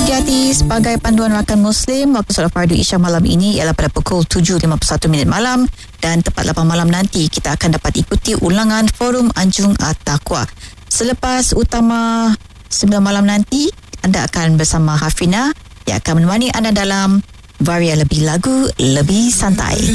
Hati-hati, sebagai panduan rakan Muslim, waktu solat fardu Isya malam ini ialah pada pukul 7.51 malam, dan tepat 8 malam nanti kita akan dapat ikuti ulangan Forum Anjung At-Taqwa. Selepas utama 9 malam nanti, anda akan bersama Hafina yang akan menemani anda dalam varia lebih lagu, lebih santai.